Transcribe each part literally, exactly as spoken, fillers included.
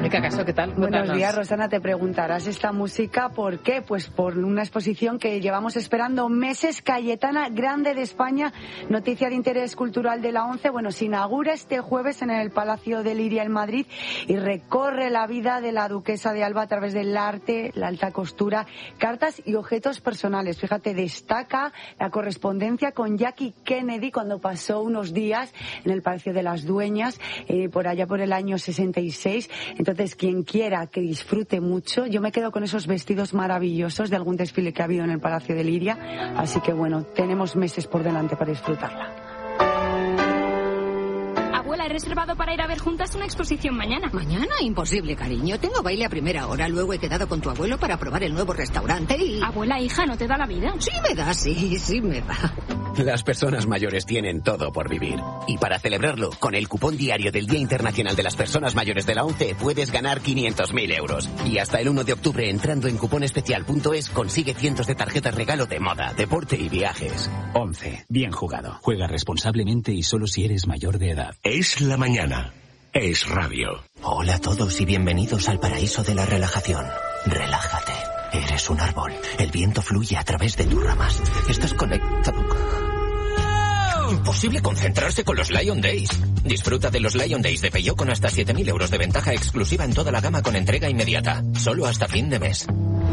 Mónica Caso, ¿qué tal? Buenos Cuéntanos. días, Rosana. Te preguntarás esta música, ¿por qué? Pues por una exposición que llevamos esperando meses, Cayetana Grande de España, noticia de interés cultural de la ONCE. Bueno, se inaugura este jueves en el Palacio de Liria en Madrid y recorre la vida de la duquesa de Alba a través del arte, la alta costura, cartas y objetos personales. Fíjate, destaca la correspondencia con Jackie Kennedy cuando pasó unos días en el Palacio de las Dueñas, eh, por allá por el año sesenta y seis. Entonces, quien quiera que disfrute mucho, yo me quedo con esos vestidos maravillosos de algún desfile que ha habido en el Palacio de Liria. Así que bueno, tenemos meses por delante para disfrutarla. Abuela, he reservado para ir a ver juntas una exposición mañana. ¿Mañana? Imposible, cariño. Tengo baile a primera hora. Luego he quedado con tu abuelo para probar el nuevo restaurante y... Abuela, hija, ¿no te da la vida? Sí me da, sí, sí me da. Las personas mayores tienen todo por vivir. Y para celebrarlo, con el cupón diario del Día Internacional de las Personas Mayores de la ONCE puedes ganar quinientos mil euros. Y hasta el uno de octubre, entrando en cuponespecial punto es, consigue cientos de tarjetas regalo de moda, deporte y viajes. ONCE. Bien jugado. Juega responsablemente y solo si eres mayor de edad. Es la mañana. Es radio. Hola a todos y bienvenidos al paraíso de la relajación. Relájate. Eres un árbol. El viento fluye a través de tus ramas. Estás conectado. Imposible concentrarse con los Lion Days. Disfruta de los Lion Days de Peugeot con hasta siete mil euros de ventaja exclusiva en toda la gama con entrega inmediata. Solo hasta fin de mes.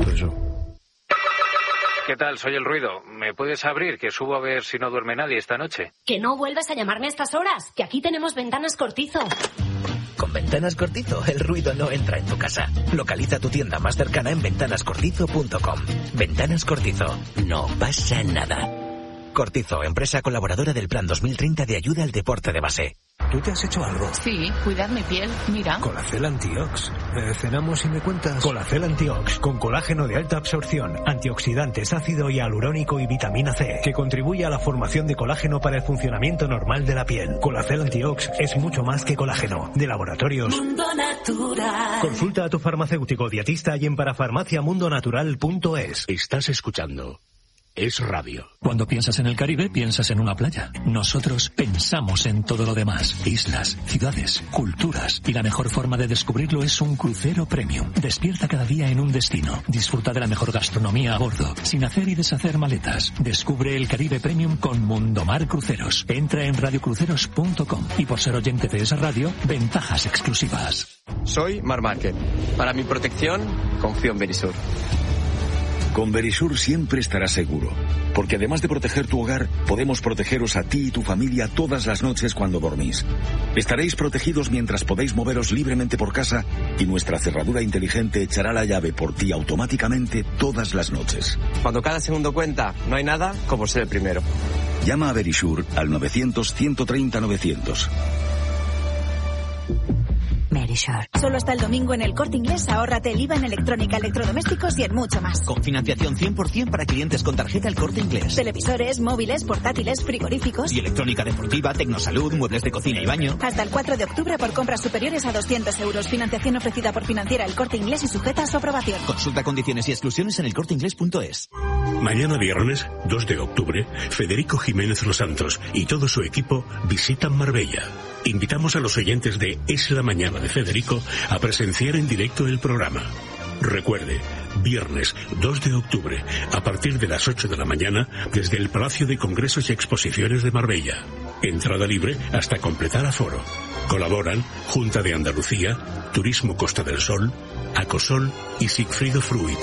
¿Qué tal? Soy el ruido. ¿Me puedes abrir? Que subo a ver si no duerme nadie esta noche. Que no vuelvas a llamarme a estas horas, que aquí tenemos Ventanas Cortizo. Con Ventanas Cortizo, el ruido no entra en tu casa. Localiza tu tienda más cercana en ventanas cortizo punto com. Ventanas Cortizo. No pasa nada. Cortizo, empresa colaboradora del Plan dos mil treinta de ayuda al deporte de base. ¿Tú te has hecho algo? Sí, cuidar mi piel, mira. Colacel Antiox. Eh, cenamos y me cuentas. Colacel Antiox, con colágeno de alta absorción, antioxidantes, ácido hialurónico y vitamina C, que contribuye a la formación de colágeno para el funcionamiento normal de la piel. Colacel Antiox es mucho más que colágeno. De laboratorios Mundo Natural. Consulta a tu farmacéutico dietista y en parafarmacia mundo natural punto es. Estás escuchando Es Radio. Cuando piensas en el Caribe, piensas en una playa. Nosotros pensamos en todo lo demás. Islas, ciudades, culturas. Y la mejor forma de descubrirlo es un crucero premium. Despierta cada día en un destino. Disfruta de la mejor gastronomía a bordo, sin hacer y deshacer maletas. Descubre el Caribe Premium con Mundomar Cruceros. Entra en radio cruceros punto com. Y por ser oyente de esa radio, ventajas exclusivas. Soy Mar Márquez. Para mi protección, confío en Verisur. Con Verisur siempre estarás seguro, porque además de proteger tu hogar, podemos protegeros a ti y tu familia todas las noches cuando dormís. Estaréis protegidos mientras podéis moveros libremente por casa y nuestra cerradura inteligente echará la llave por ti automáticamente todas las noches. Cuando cada segundo cuenta, no hay nada como ser el primero. Llama a Verisur al novecientos, ciento treinta, novecientos. Verisur. Solo hasta el domingo en el Corte Inglés ahórrate el I V A en electrónica, electrodomésticos y en mucho más. Con financiación cien por ciento para clientes con tarjeta El Corte Inglés. Televisores, móviles, portátiles, frigoríficos. Y electrónica deportiva, tecnosalud, muebles de cocina y baño. Hasta el cuatro de octubre por compras superiores a doscientos euros. Financiación ofrecida por Financiera El Corte Inglés y sujeta a su aprobación. Consulta condiciones y exclusiones en el corte inglés punto es. Mañana viernes, dos de octubre, Federico Jiménez Los Santos y todo su equipo visitan Marbella. Invitamos a los oyentes de Es la Mañana de Federico a presenciar en directo el programa. Recuerde, viernes dos de octubre, a partir de las ocho de la mañana, desde el Palacio de Congresos y Exposiciones de Marbella. Entrada libre hasta completar aforo. Colaboran Junta de Andalucía, Turismo Costa del Sol, Acosol y Sigfrido Fruit.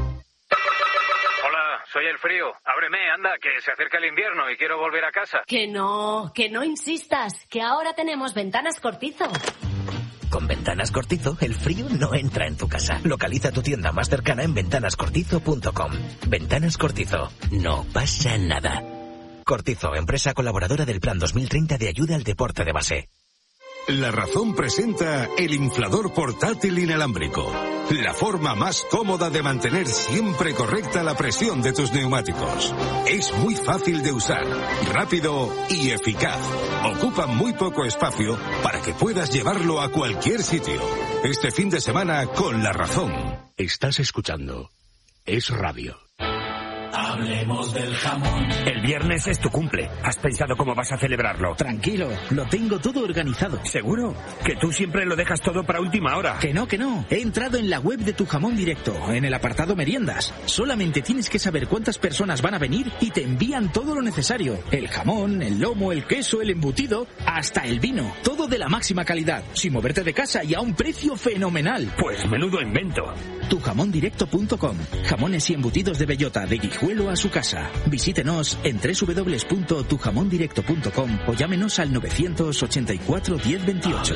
Soy el frío. Ábreme, anda, que se acerca el invierno y quiero volver a casa. Que no, que no insistas, que ahora tenemos Ventanas Cortizo. Con Ventanas Cortizo, el frío no entra en tu casa. Localiza tu tienda más cercana en ventanas cortizo punto com. Ventanas Cortizo. No pasa nada. Cortizo, empresa colaboradora del Plan dos mil treinta de ayuda al deporte de base. La Razón presenta el inflador portátil inalámbrico. La forma más cómoda de mantener siempre correcta la presión de tus neumáticos. Es muy fácil de usar, rápido y eficaz. Ocupa muy poco espacio para que puedas llevarlo a cualquier sitio. Este fin de semana con La Razón. Estás escuchando Es Radio. Hablemos del jamón. El viernes es tu cumple. ¿Has pensado cómo vas a celebrarlo? Tranquilo, lo tengo todo organizado. ¿Seguro? Que tú siempre lo dejas todo para última hora. Que no, que no. He entrado en la web de Tu Jamón Directo, en el apartado meriendas. Solamente tienes que saber cuántas personas van a venir y te envían todo lo necesario. El jamón, el lomo, el queso, el embutido, hasta el vino. Todo de la máxima calidad, sin moverte de casa y a un precio fenomenal. Pues menudo invento. tu jamón directo punto com. Jamones y embutidos de bellota, de Guijuelo a su casa. Visítenos en doble u doble u doble u punto tu jamón directo punto com o llámenos al novecientos ochenta y cuatro diez veintiocho.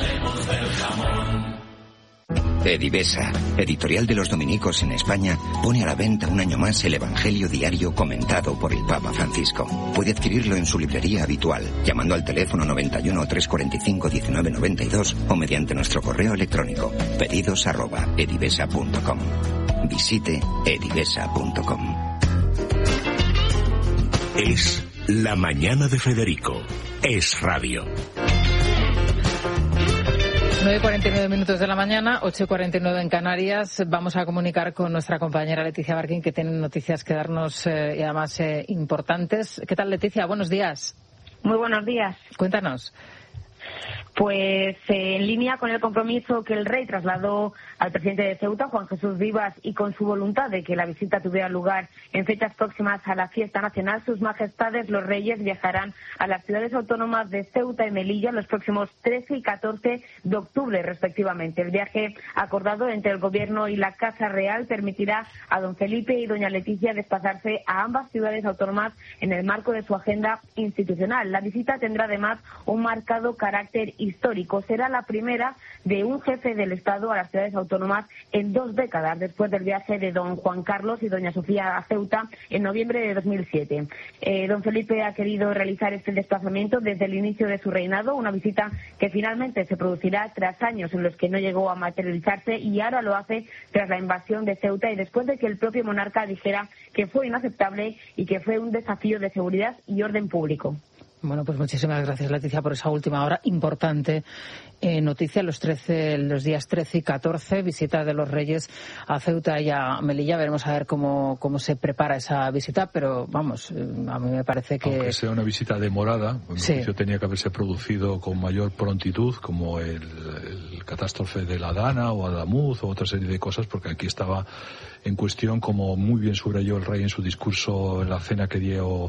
Edivesa, editorial de los dominicos en España, pone a la venta un año más el Evangelio diario comentado por el Papa Francisco. Puede adquirirlo en su librería habitual, llamando al teléfono noventa y uno, trescientos cuarenta y cinco, diecinueve noventa y dos o mediante nuestro correo electrónico pedidos arroba edivesa punto com. Visite edivesa punto com. Es La Mañana de Federico. Es radio. nueve y cuarenta y nueve minutos de la mañana, ocho y cuarenta y nueve en Canarias. Vamos a comunicar con nuestra compañera Leticia Barquín, que tiene noticias que darnos eh, y además eh, importantes. ¿Qué tal, Leticia? Buenos días. Muy buenos días. Cuéntanos. Pues eh, en línea con el compromiso que el rey trasladó al presidente de Ceuta, Juan Jesús Vivas, y con su voluntad de que la visita tuviera lugar en fechas próximas a la fiesta nacional, sus majestades los reyes viajarán a las ciudades autónomas de Ceuta y Melilla los próximos trece y catorce de octubre, respectivamente. El viaje acordado entre el Gobierno y la Casa Real permitirá a don Felipe y doña Leticia desplazarse a ambas ciudades autónomas en el marco de su agenda institucional. La visita tendrá además un marcado carácter histórico. Será la primera de un jefe del Estado a las ciudades autónomas en dos décadas, después del viaje de don Juan Carlos y doña Sofía a Ceuta en noviembre de dos mil siete. Eh, don Felipe ha querido realizar este desplazamiento desde el inicio de su reinado, una visita que finalmente se producirá tras años en los que no llegó a materializarse, y ahora lo hace tras la invasión de Ceuta y después de que el propio monarca dijera que fue inaceptable y que fue un desafío de seguridad y orden público. Bueno, pues muchísimas gracias, Leticia, por esa última hora importante eh, noticia. Los trece, los días trece y catorce, visita de los Reyes a Ceuta y a Melilla. Veremos a ver cómo, cómo se prepara esa visita, pero vamos, a mí me parece que... Aunque sea una visita demorada, el sí. juicio tenía que haberse producido con mayor prontitud, como el, el catástrofe de la Dana o Adamuz o otra serie de cosas, porque aquí estaba en cuestión, como muy bien subrayó el rey en su discurso en la cena que dio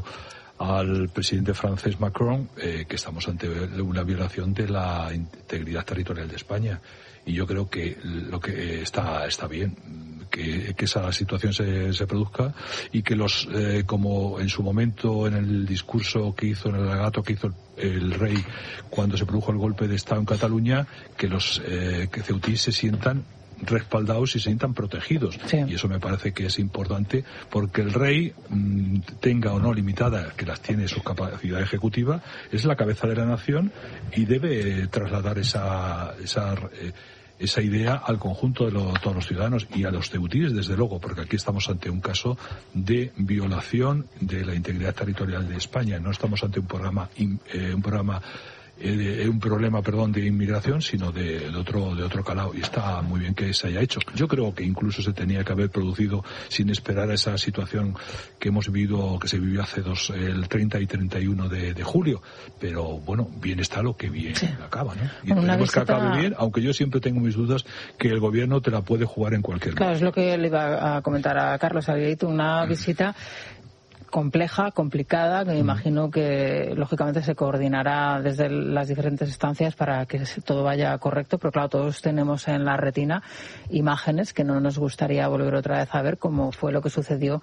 al presidente francés Macron, eh, que estamos ante una violación de la integridad territorial de España. Y yo creo que lo que está está bien que, que esa situación se, se produzca y que los, eh, como en su momento en el discurso que hizo, en el alegato que hizo el, el rey cuando se produjo el golpe de Estado en Cataluña, que los eh, que ceutíes se sientan respaldados y se sientan protegidos. Sí. Y eso me parece que es importante, porque el rey, mmm, tenga o no limitada, que las tiene su capacidad ejecutiva, es la cabeza de la nación y debe trasladar esa esa eh, esa idea al conjunto de lo, todos los ciudadanos y a los ceutíes, desde luego, porque aquí estamos ante un caso de violación de la integridad territorial de España. No estamos ante un programa eh, un programa Eh, un problema, perdón, de inmigración, sino de, de otro de otro calado, y está muy bien que se haya hecho. Yo creo que incluso se tenía que haber producido sin esperar a esa situación que hemos vivido, que se vivió hace dos, el treinta y treinta y uno de, de julio, pero bueno, bien está lo que bien sí. acaba, ¿no? Y bueno, tenemos visita... que acabe bien, aunque yo siempre tengo mis dudas que el gobierno te la puede jugar en cualquier Claro, momento. Es lo que le iba a comentar a Carlos Aguirre, una visita compleja, complicada, que me imagino que lógicamente se coordinará desde las diferentes instancias para que todo vaya correcto, pero claro, todos tenemos en la retina imágenes que no nos gustaría volver otra vez a ver, como fue lo que sucedió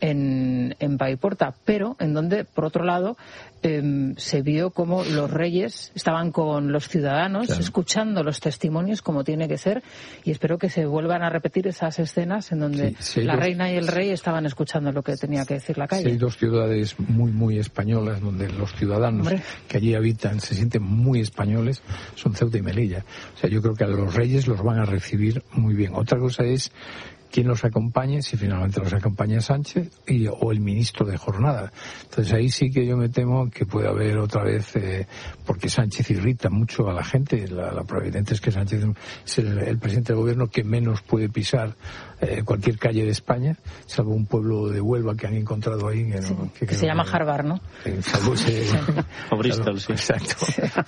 en, en Paiporta, pero en donde, por otro lado, eh, se vio como los reyes estaban con los ciudadanos, claro, escuchando los testimonios como tiene que ser, y espero que se vuelvan a repetir esas escenas en donde sí, sí, la dos... reina y el rey estaban escuchando lo que tenía que decir la calle. Sí, dos ciudades muy, muy españolas, donde los ciudadanos Hombre. que allí habitan se sienten muy españoles, son Ceuta y Melilla. O sea, yo creo que a los reyes los van a recibir muy bien. Otra cosa es quién los acompañe, si finalmente los acompaña Sánchez y, o el ministro de jornada. Entonces ahí sí que yo me temo que puede haber otra vez, eh, porque Sánchez irrita mucho a la gente, la, la probabilidad es que Sánchez es el, el presidente del gobierno que menos puede pisar eh, cualquier calle de España, salvo un pueblo de Huelva que han encontrado ahí. Que, no, sí, que, que, que se no, llama Harvard, ¿no? Eh, salvo ese, o Bristol, sí. Exacto.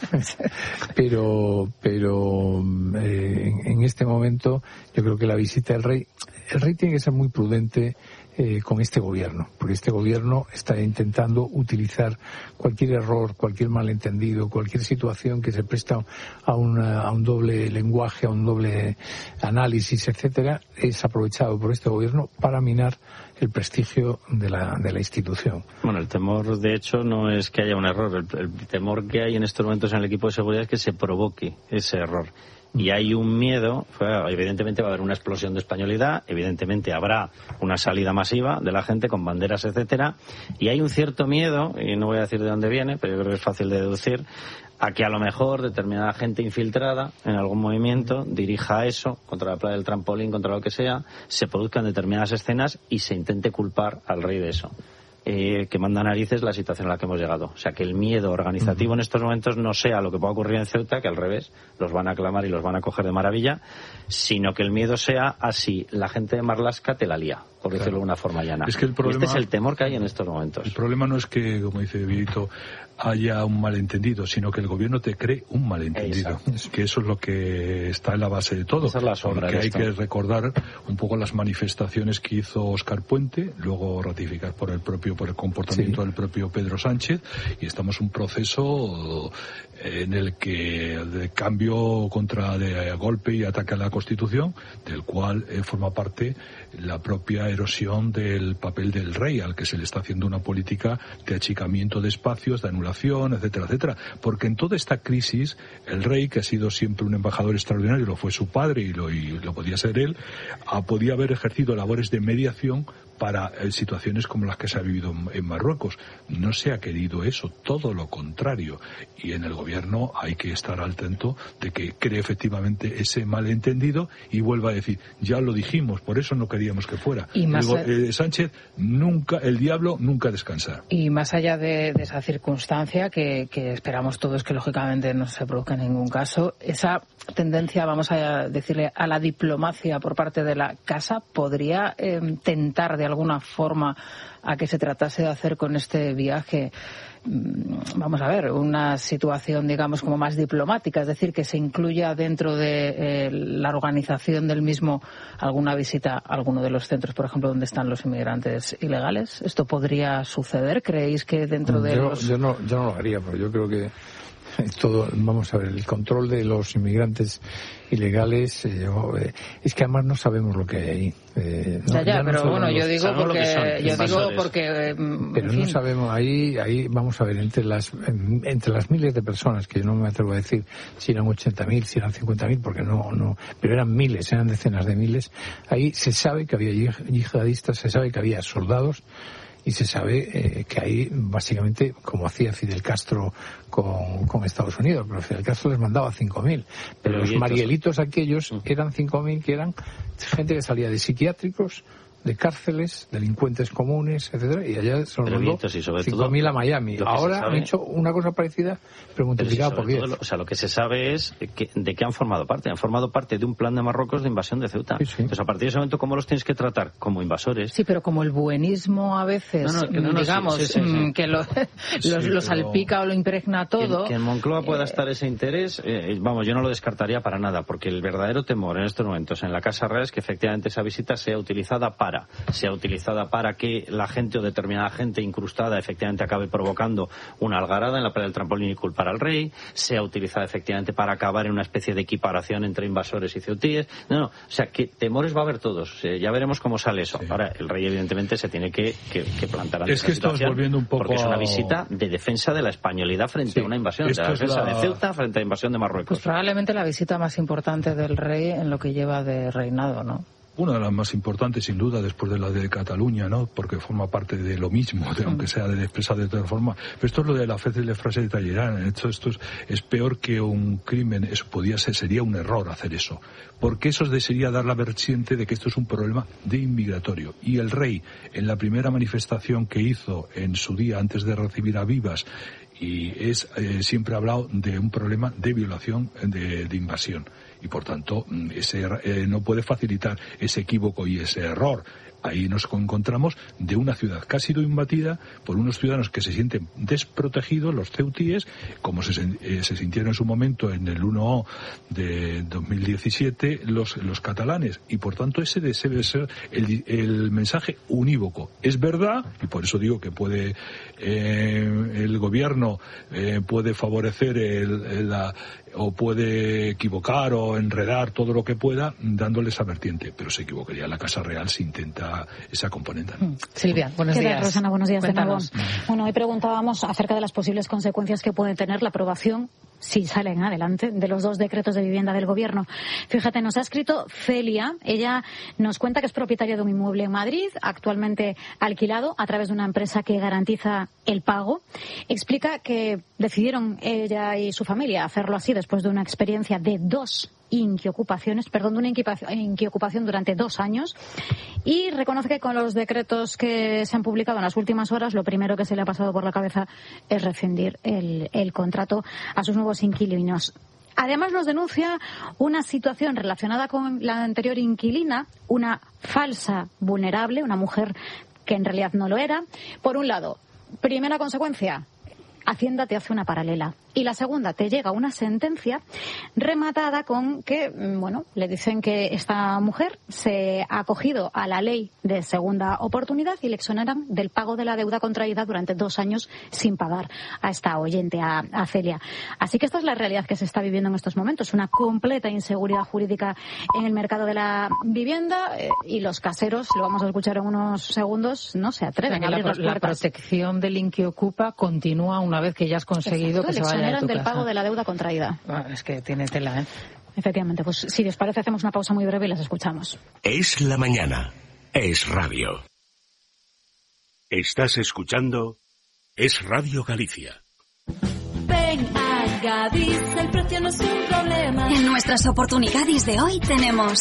pero pero eh, en, en este momento yo creo que la visita del rey, el rey tiene que ser muy prudente eh, con este gobierno, porque este gobierno está intentando utilizar cualquier error, cualquier malentendido, cualquier situación que se presta a, una, a un doble lenguaje, a un doble análisis, etcétera, es aprovechado por este gobierno para minar el prestigio de la, de la institución. Bueno, el temor, de hecho, no es que haya un error. El, el temor que hay en estos momentos en el equipo de seguridad es que se provoque ese error. Y hay un miedo, evidentemente va a haber una explosión de españolidad, evidentemente habrá una salida masiva de la gente con banderas, etcétera, y hay un cierto miedo, y no voy a decir de dónde viene, pero yo creo que es fácil de deducir, a que a lo mejor determinada gente infiltrada en algún movimiento dirija eso contra la playa del trampolín, contra lo que sea, se produzcan determinadas escenas y se intente culpar al rey de eso. Eh, que manda narices la situación a la que hemos llegado. O sea, que el miedo organizativo uh-huh. en estos momentos no sea lo que pueda ocurrir en Ceuta, que al revés, los van a aclamar y los van a coger de maravilla, sino que el miedo sea a si la gente de Marlaska te la lía, por decirlo claro. de una forma llana. Es que el problema, este es el temor que hay en estos momentos. El problema no es que, como dice Vito, haya un malentendido, sino que el gobierno te cree un malentendido. Exacto. Que eso es lo que está en la base de todo. Esa es la sombra porque de hay esto. que recordar un poco las manifestaciones que hizo Óscar Puente, luego ratificar por el propio por el comportamiento sí. del propio Pedro Sánchez, y estamos en un proceso en el que de cambio contra de golpe y ataque a la Constitución, del cual eh, forma parte la propia erosión del papel del rey, al que se le está haciendo una política de achicamiento de espacios, de anulación, etcétera, etcétera. Porque en toda esta crisis, el rey, que ha sido siempre un embajador extraordinario, lo fue su padre y lo, y lo podía ser él, ha, podía haber ejercido labores de mediación para eh, situaciones como las que se ha vivido en, en Marruecos. No se ha querido eso, todo lo contrario. Y en el gobierno hay que estar al tanto de que cree efectivamente ese malentendido y vuelva a decir, ya lo dijimos, por eso no queríamos que fuera. Y más el, eh, Sánchez, nunca, el diablo nunca descansa. Y más allá de, de esa circunstancia, que, que esperamos todos que lógicamente no se produzca en ningún caso, esa tendencia, vamos a decirle, a la diplomacia por parte de la casa, podría eh, tentar de alguna forma a que se tratase de hacer con este viaje, vamos a ver, una situación, digamos, como más diplomática, es decir, que se incluya dentro de eh, la organización del mismo alguna visita a alguno de los centros, por ejemplo, donde están los inmigrantes ilegales. ¿Esto podría suceder? ¿Creéis que dentro de yo, los...? Yo no, yo no lo haría, pero yo creo que todo, vamos a ver, el control de los inmigrantes ilegales, eh, eh, es que además no sabemos lo que hay ahí. Eh, no, ya, ya, ya pero no bueno, yo digo porque, son, yo digo porque, eh, pero no sabemos ahí, ahí vamos a ver, entre las entre las miles de personas, que yo no me atrevo a decir si eran ochenta mil, si eran cincuenta mil, porque no, no, pero eran miles, eran decenas de miles. Ahí se sabe que había yihadistas, se sabe que había soldados. Y se sabe eh, que ahí, básicamente, como hacía Fidel Castro con, con Estados Unidos, pero Fidel Castro les mandaba cinco mil. Pero los marielitos aquellos eran cinco mil, que eran gente que salía de psiquiátricos, de cárceles, delincuentes comunes, etcétera, y allá se los mandó cinco mil a Miami. Ahora han hecho una cosa parecida, pero multiplicada por diez. O sea, lo que se sabe es que, de qué han formado parte. Han formado parte de un plan de Marruecos de invasión de Ceuta. Sí, sí. Entonces, a partir de ese momento, ¿cómo los tienes que tratar? Como invasores. Sí, pero como el buenismo a veces, no, no, que no, no, digamos, sí, sí, sí, sí. que lo, sí, los, lo salpica o lo impregna todo. Que, que en Moncloa pueda eh, estar ese interés, eh, vamos, yo no lo descartaría para nada, porque el verdadero temor en estos momentos en la Casa Real es que efectivamente esa visita sea utilizada para, sea utilizada para que la gente o determinada gente incrustada efectivamente acabe provocando una algarada en la playa del trampolín y culpar al rey, sea utilizada efectivamente para acabar en una especie de equiparación entre invasores y ceutíes. No, no, o sea, que temores va a haber todos. O sea, ya veremos cómo sale eso. Sí. Ahora, el rey evidentemente se tiene que, que, que plantar ante es que esta situación, volviendo un poco porque es una visita de defensa de la españolidad frente sí. a una invasión, de la defensa la... de Ceuta frente a la invasión de Marruecos. Pues probablemente la visita más importante del rey en lo que lleva de reinado, ¿no? una de las más importantes, sin duda, después de la de Cataluña, ¿no? Porque forma parte de lo mismo, de, aunque sea de expresar de otra forma. Pero esto es lo de la célebre frase de Talleyrand. Esto, esto es, es peor que un crimen. Eso podía ser, sería un error hacer eso. Porque eso sería dar la vertiente de que esto es un problema de inmigratorio. Y el rey, en la primera manifestación que hizo en su día antes de recibir a Vivas, y es eh, siempre ha hablado de un problema de violación, de, de invasión. Y por tanto, ese eh, no puede facilitar ese equívoco y ese error. Ahí nos encontramos de una ciudad que ha sido invadida por unos ciudadanos que se sienten desprotegidos, los ceutíes, como se, eh, se sintieron en su momento en el uno de dos mil diecisiete los, los catalanes. Y por tanto ese debe ser el, el mensaje unívoco. Es verdad, y por eso digo que puede eh, el gobierno eh, puede favorecer el, el, la, o puede equivocar o enredar todo lo que pueda dándole esa vertiente, pero se equivocaría la Casa Real si intenta esa componente, ¿no? Silvia, buenos ¿Qué días. tal, Rosana? Buenos días Cuéntanos. de nuevo. Bueno, hoy preguntábamos acerca de las posibles consecuencias que puede tener la aprobación, si salen adelante, de los dos decretos de vivienda del Gobierno. Fíjate, nos ha escrito Celia. Ella nos cuenta que es propietaria de un inmueble en Madrid, actualmente alquilado a través de una empresa que garantiza el pago. Explica que decidieron ella y su familia hacerlo así después de una experiencia de dos inquiocupaciones, perdón, de una inquiocupación durante dos años, y reconoce que con los decretos que se han publicado en las últimas horas, lo primero que se le ha pasado por la cabeza es rescindir el, el contrato a sus nuevos inquilinos. Además nos denuncia una situación relacionada con la anterior inquilina, una falsa vulnerable, una mujer que en realidad no lo era. Por un lado, primera consecuencia, Hacienda te hace una paralela. Y la segunda, te llega una sentencia rematada con que, bueno, le dicen que esta mujer se ha acogido a la ley de segunda oportunidad y le exoneran del pago de la deuda contraída durante dos años sin pagar a esta oyente, a, a Celia. Así que esta es la realidad que se está viviendo en estos momentos, una completa inseguridad jurídica en el mercado de la vivienda, eh, y los caseros, lo vamos a escuchar en unos segundos, no se atreven a abrir la, las puertas. La protección del inquiocupa continúa una vez que ya has conseguido Exacto, que se vaya de tu del casa. pago de la deuda contraída. Ah, es que tiene tela, ¿eh? Efectivamente, pues si les parece hacemos una pausa muy breve y las escuchamos. Es la mañana. Es radio. Estás escuchando Es Radio Galicia. Ven a Gadis, el precio no es un problema. En nuestras oportunidades de hoy tenemos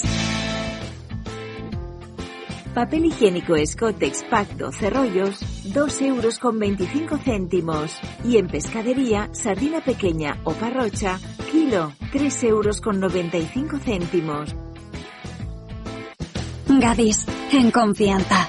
papel higiénico Scottex Pacto Cerrollos, dos euros con veinticinco céntimos. Y en pescadería, sardina pequeña o parrocha, kilo, tres euros con noventa y cinco céntimos. Gadis, en confianza.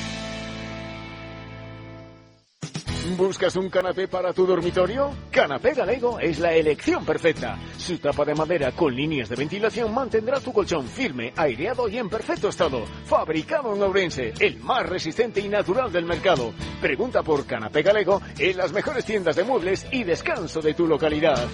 ¿Buscas un canapé para tu dormitorio? Canapé Galego es la elección perfecta. Su tapa de madera con líneas de ventilación mantendrá tu colchón firme, aireado y en perfecto estado. Fabricado en Ourense, el más resistente y natural del mercado. Pregunta por Canapé Galego en las mejores tiendas de muebles y descanso de tu localidad.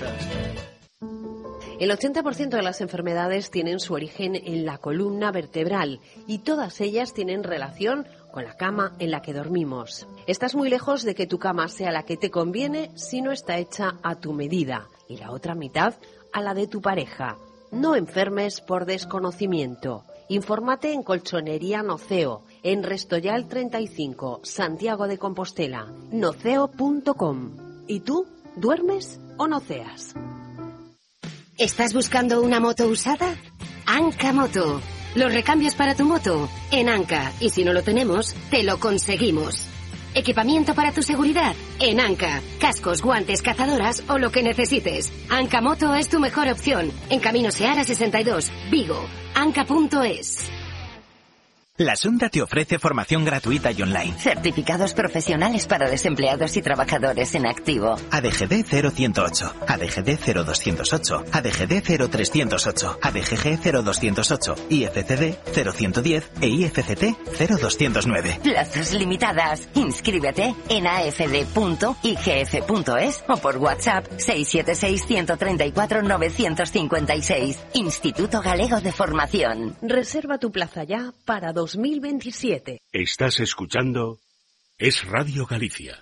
El ochenta por ciento de las enfermedades tienen su origen en la columna vertebral y todas ellas tienen relación con la cama en la que dormimos. Estás muy lejos de que tu cama sea la que te conviene si no está hecha a tu medida y la otra mitad a la de tu pareja. No enfermes por desconocimiento. Infórmate en Colchonería Noceo, en Restoyal treinta y cinco, Santiago de Compostela, noceo punto com. ¿Y tú? ¿Duermes o noceas? ¿Estás buscando una moto usada? Anca Moto. Los recambios para tu moto en Anca. Y si no lo tenemos, te lo conseguimos. Equipamiento para tu seguridad en Anca. Cascos, guantes, cazadoras o lo que necesites. Anca Moto es tu mejor opción. En Camino Seara sesenta y dos, Vigo. Anca punto es. La Sonda te ofrece formación gratuita y online. Certificados profesionales para desempleados y trabajadores en activo. A D G D cero ciento ocho, A D G D cero doscientos ocho, A D G D cero trescientos ocho, A D G G cero doscientos ocho, I F C D cero ciento diez e I F C T cero doscientos nueve. Plazas limitadas. Inscríbete en a f d punto i g f punto es o por WhatsApp seis siete seis, uno tres cuatro, nueve cinco seis. Instituto Galego de Formación. Reserva tu plaza ya para dos mil veintisiete. Estás escuchando Es Radio Galicia.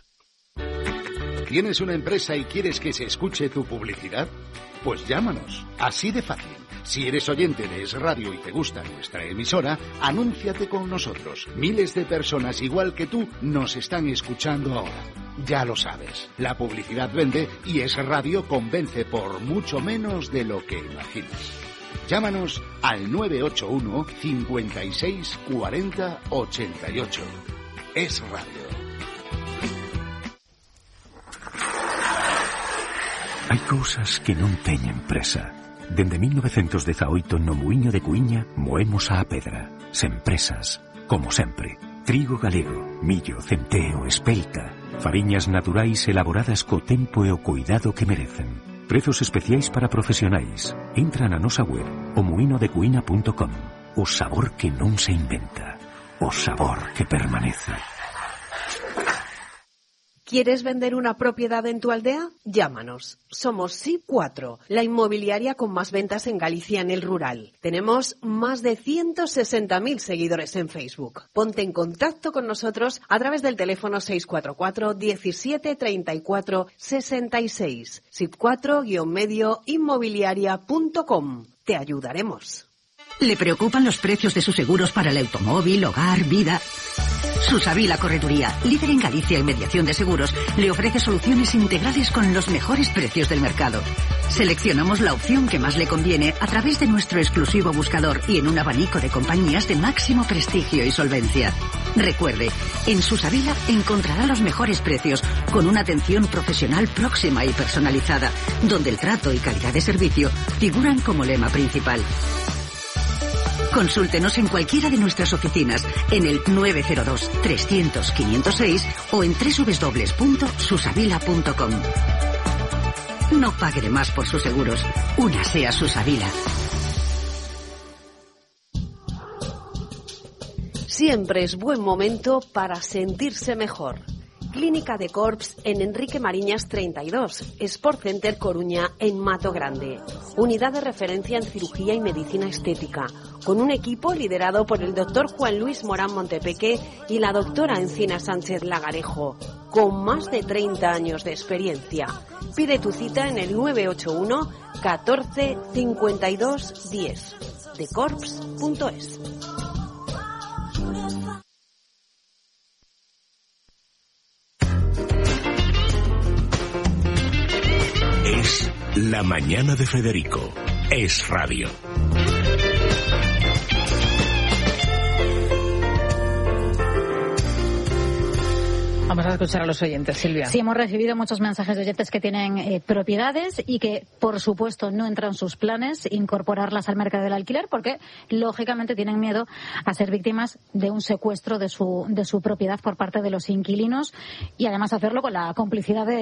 ¿Tienes una empresa y quieres que se escuche tu publicidad? Pues llámanos, así de fácil. Si eres oyente de Es Radio y te gusta nuestra emisora, anúnciate con nosotros. Miles de personas igual que tú nos están escuchando ahora. Ya lo sabes, la publicidad vende y Es Radio convence por mucho menos de lo que imaginas. Llámanos al nueve ocho uno, cincuenta y seis, cuarenta, ochenta y ocho. Es Radio. Hai cousas que non teñen presa. Dende mil novecientos dezaoito no Muiño de Cuíña moemos a pedra. Sen presas, como sempre. Trigo galego, millo, centeo, espelta. Fariñas naturais elaboradas co tempo e o cuidado que merecen. Prezos especiais para profesionais. Entra na nosa web o muino de cuína punto com. O sabor que non se inventa. O sabor que permanece. ¿Quieres vender una propiedad en tu aldea? Llámanos. Somos S I P cuatro, la inmobiliaria con más ventas en Galicia en el rural. Tenemos más de ciento sesenta mil seguidores en Facebook. Ponte en contacto con nosotros a través del teléfono seis cuatro cuatro, diecisiete, treinta y cuatro, sesenta y seis. S I P cuatro guión medio inmobiliaria punto com. Te ayudaremos. ¿Le preocupan los precios de sus seguros para el automóvil, hogar, vida? Susavila Correduría, líder en Galicia en mediación de seguros, le ofrece soluciones integrales con los mejores precios del mercado. Seleccionamos la opción que más le conviene a través de nuestro exclusivo buscador y en un abanico de compañías de máximo prestigio y solvencia. Recuerde, en Susavila encontrará los mejores precios con una atención profesional próxima y personalizada, donde el trato y calidad de servicio figuran como lema principal. Consúltenos en cualquiera de nuestras oficinas en el nueve cero dos, trescientos, quinientos seis o en doble u doble u doble u punto susavila punto com. No pague de más por sus seguros. Únase a Susavila. Siempre es buen momento para sentirse mejor. Clínica de Corps en Enrique Mariñas treinta y dos, Sport Center Coruña en Mato Grande. Unidad de referencia en cirugía y medicina estética, con un equipo liderado por el doctor Juan Luis Morán Montepeque y la doctora Encina Sánchez Lagarejo, con más de treinta años de experiencia. Pide tu cita en el nueve ocho uno, catorce, cincuenta y dos, diez, de corps punto es. Es La Mañana de Federico. Es Radio. Vamos a escuchar a los oyentes, Silvia. Sí, hemos recibido muchos mensajes de oyentes que tienen eh, propiedades y que, por supuesto, no entran en sus planes incorporarlas al mercado del alquiler porque, lógicamente, tienen miedo a ser víctimas de un secuestro de su, de su propiedad por parte de los inquilinos y, además, hacerlo con la complicidad de